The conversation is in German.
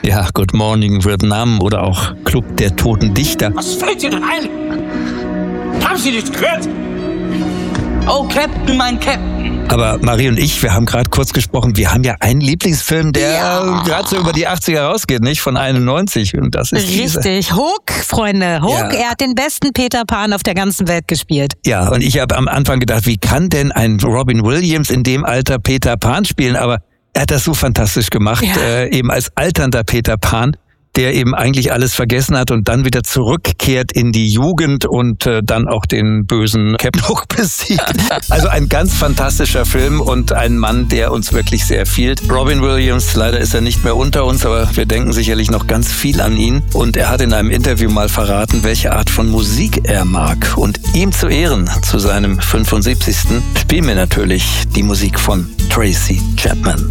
Ja, Good Morning Vietnam oder auch Club der Toten Dichter. Was fällt Ihnen ein? Haben Sie nicht gehört? Oh, Captain, mein Captain. Aber Marie und ich, wir haben gerade kurz gesprochen, wir haben ja einen Lieblingsfilm, der gerade so über die 80er rausgeht, nicht? Von 91. Und das ist richtig. Hook, Freunde. Hook, er hat den besten Peter Pan auf der ganzen Welt gespielt. Ja, und ich habe am Anfang gedacht, wie kann denn ein Robin Williams in dem Alter Peter Pan spielen? Aber er hat das so fantastisch gemacht, eben als alternder Peter Pan, der eben eigentlich alles vergessen hat und dann wieder zurückkehrt in die Jugend und dann auch den bösen Captain Hook besiegt. Also ein ganz fantastischer Film und ein Mann, der uns wirklich sehr fehlt. Robin Williams, leider ist er nicht mehr unter uns, aber wir denken sicherlich noch ganz viel an ihn. Und er hat in einem Interview mal verraten, welche Art von Musik er mag. Und ihm zu Ehren, zu seinem 75. spielen wir natürlich die Musik von Tracy Chapman.